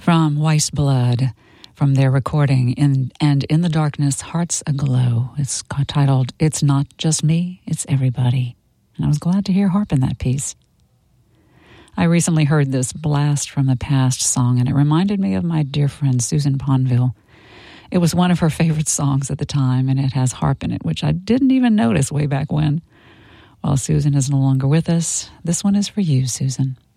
From Weiss Blood, from their recording And in the Darkness, Hearts Aglow. It's titled, It's Not Just Me, It's Everybody. And I was glad to hear harp in that piece. I recently heard this Blast from the Past song, and it reminded me of my dear friend Susan Ponville. It was one of her favorite songs at the time, and it has harp in it, which I didn't even notice way back when. While Susan is no longer with us, this one is for you, Susan.